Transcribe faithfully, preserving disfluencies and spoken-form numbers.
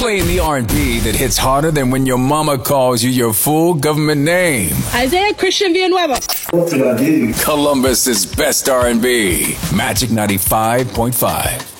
Playing the R and B that hits harder than when your mama calls you your full government name. Isaiah Christian Villanueva. Columbus's best R and B. Magic ninety-five point five.